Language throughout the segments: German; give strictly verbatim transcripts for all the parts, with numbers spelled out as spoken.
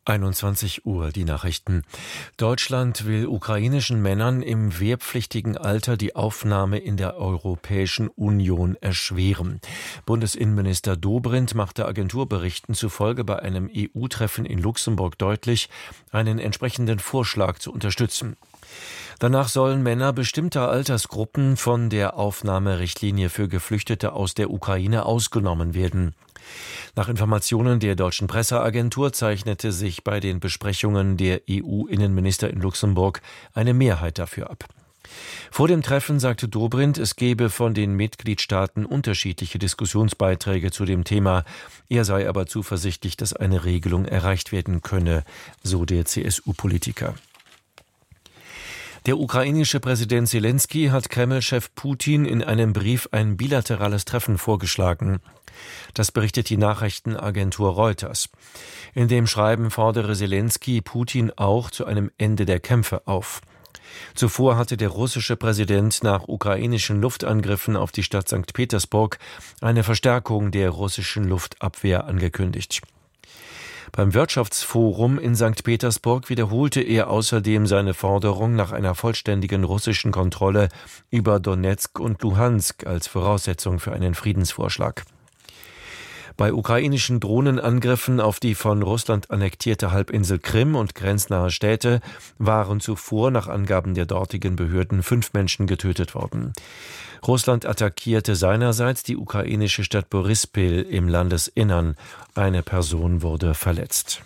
einundzwanzig Uhr, die Nachrichten. Deutschland will ukrainischen Männern im wehrpflichtigen Alter die Aufnahme in der Europäischen Union erschweren. Bundesinnenminister Dobrindt machte Agenturberichten zufolge bei einem E U-Treffen in Luxemburg deutlich, einen entsprechenden Vorschlag zu unterstützen. Danach sollen Männer bestimmter Altersgruppen von der Aufnahmerichtlinie für Geflüchtete aus der Ukraine ausgenommen werden. Nach Informationen der deutschen Presseagentur zeichnete sich bei den Besprechungen der E U-Innenminister in Luxemburg eine Mehrheit dafür ab. Vor dem Treffen sagte Dobrindt, es gebe von den Mitgliedstaaten unterschiedliche Diskussionsbeiträge zu dem Thema. Er sei aber zuversichtlich, dass eine Regelung erreicht werden könne, so der C S U-Politiker. Der ukrainische Präsident Selenskyj hat Kreml-Chef Putin in einem Brief ein bilaterales Treffen vorgeschlagen. Das berichtet die Nachrichtenagentur Reuters. In dem Schreiben fordere Selenskyj Putin auch zu einem Ende der Kämpfe auf. Zuvor hatte der russische Präsident nach ukrainischen Luftangriffen auf die Stadt Sankt Petersburg eine Verstärkung der russischen Luftabwehr angekündigt. Beim Wirtschaftsforum in Sankt Petersburg wiederholte er außerdem seine Forderung nach einer vollständigen russischen Kontrolle über Donezk und Luhansk als Voraussetzung für einen Friedensvorschlag. Bei ukrainischen Drohnenangriffen auf die von Russland annektierte Halbinsel Krim und grenznahe Städte waren zuvor nach Angaben der dortigen Behörden fünf Menschen getötet worden. Russland attackierte seinerseits die ukrainische Stadt Borispil im Landesinnern. Eine Person wurde verletzt.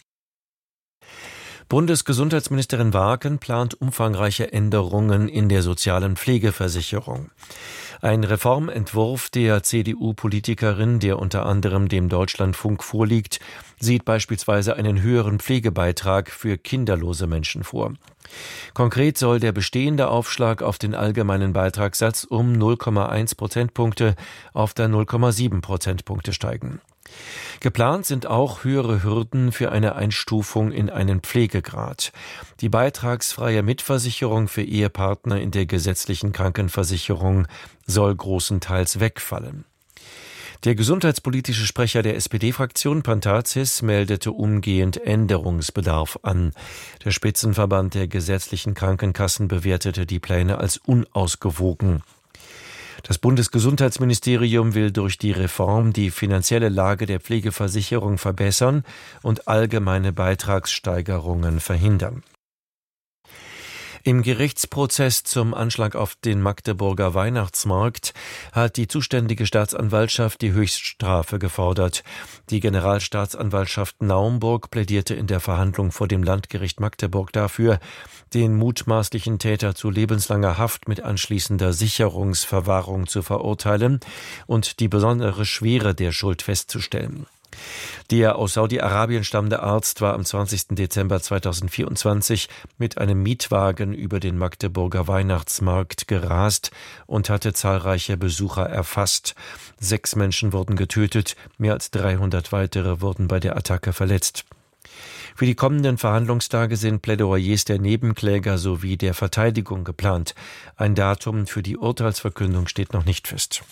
Bundesgesundheitsministerin Warken plant umfangreiche Änderungen in der sozialen Pflegeversicherung. Ein Reformentwurf der C D U-Politikerin, der unter anderem dem Deutschlandfunk vorliegt, sieht beispielsweise einen höheren Pflegebeitrag für kinderlose Menschen vor. Konkret soll der bestehende Aufschlag auf den allgemeinen Beitragssatz um null Komma eins Prozentpunkte auf dann null Komma sieben Prozentpunkte steigen. Geplant sind auch höhere Hürden für eine Einstufung in einen Pflegegrad. Die beitragsfreie Mitversicherung für Ehepartner in der gesetzlichen Krankenversicherung soll großenteils wegfallen. Der gesundheitspolitische Sprecher der S P D-Fraktion Pantazis meldete umgehend Änderungsbedarf an. Der Spitzenverband der gesetzlichen Krankenkassen bewertete die Pläne als unausgewogen. Das Bundesgesundheitsministerium will durch die Reform die finanzielle Lage der Pflegeversicherung verbessern und allgemeine Beitragssteigerungen verhindern. Im Gerichtsprozess zum Anschlag auf den Magdeburger Weihnachtsmarkt hat die zuständige Staatsanwaltschaft die Höchststrafe gefordert. Die Generalstaatsanwaltschaft Naumburg plädierte in der Verhandlung vor dem Landgericht Magdeburg dafür, den mutmaßlichen Täter zu lebenslanger Haft mit anschließender Sicherungsverwahrung zu verurteilen und die besondere Schwere der Schuld festzustellen. Der aus Saudi-Arabien stammende Arzt war am zwanzigsten Dezember zweitausendvierundzwanzig mit einem Mietwagen über den Magdeburger Weihnachtsmarkt gerast und hatte zahlreiche Besucher erfasst. Sechs Menschen wurden getötet, mehr als dreihundert weitere wurden bei der Attacke verletzt. Für die kommenden Verhandlungstage sind Plädoyers der Nebenkläger sowie der Verteidigung geplant. Ein Datum für die Urteilsverkündung steht noch nicht fest.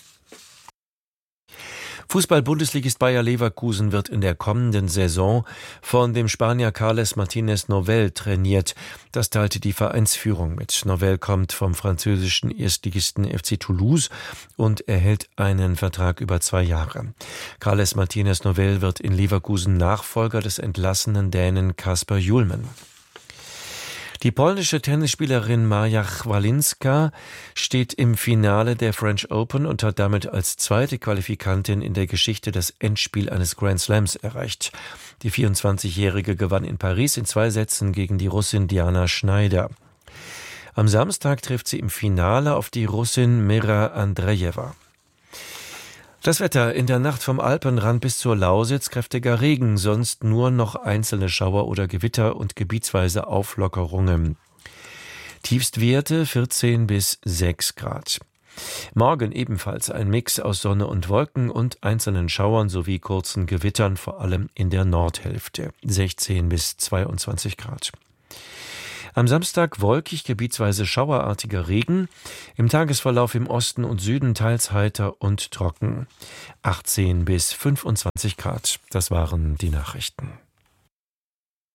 Fußball-Bundesligist Bayer Leverkusen wird in der kommenden Saison von dem Spanier Carles Martínez Novell trainiert. Das teilte die Vereinsführung mit. Novell kommt vom französischen Erstligisten F C Toulouse und erhält einen Vertrag über zwei Jahre. Carles Martínez Novell wird in Leverkusen Nachfolger des entlassenen Dänen Kasper Hjulmand. Die polnische Tennisspielerin Maja Chwalinska steht im Finale der French Open und hat damit als zweite Qualifikantin in der Geschichte das Endspiel eines Grand Slams erreicht. Die vierundzwanzigjährige gewann in Paris in zwei Sätzen gegen die Russin Diana Schneider. Am Samstag trifft sie im Finale auf die Russin Mira Andrejewa. Das Wetter: in der Nacht vom Alpenrand bis zur Lausitz kräftiger Regen, sonst nur noch einzelne Schauer oder Gewitter und gebietsweise Auflockerungen. Tiefstwerte vierzehn bis sechs Grad. Morgen ebenfalls ein Mix aus Sonne und Wolken und einzelnen Schauern sowie kurzen Gewittern, vor allem in der Nordhälfte, sechzehn bis zweiundzwanzig Grad. Am Samstag wolkig, gebietsweise schauerartiger Regen, im Tagesverlauf im Osten und Süden teils heiter und trocken, achtzehn bis fünfundzwanzig Grad. Das waren die Nachrichten.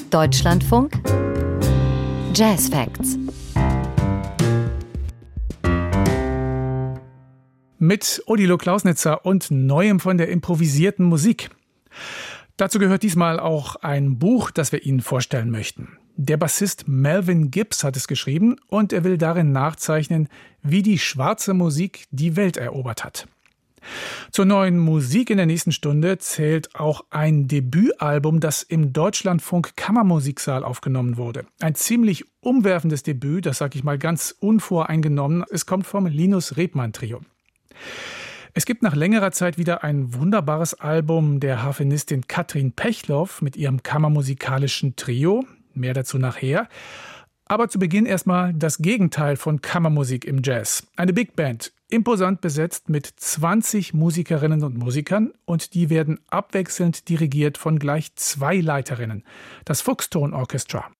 Deutschlandfunk Jazz Facts. Mit Odilo Klausnitzer und Neuem von der improvisierten Musik. Dazu gehört diesmal auch ein Buch, das wir Ihnen vorstellen möchten. Der Bassist Melvin Gibbs hat es geschrieben und er will darin nachzeichnen, wie die schwarze Musik die Welt erobert hat. Zur neuen Musik in der nächsten Stunde zählt auch ein Debütalbum, das im Deutschlandfunk Kammermusiksaal aufgenommen wurde. Ein ziemlich umwerfendes Debüt, das sage ich mal ganz unvoreingenommen. Es kommt vom Linus Rebmann Trio. Es gibt nach längerer Zeit wieder ein wunderbares Album der Harfenistin Katrin Pechloff mit ihrem kammermusikalischen Trio. Mehr dazu nachher. Aber zu Beginn erstmal das Gegenteil von Kammermusik im Jazz. Eine Big Band, imposant besetzt mit zwanzig Musikerinnen und Musikern und die werden abwechselnd dirigiert von gleich zwei Leiterinnen. Das Fuchston Orchestra.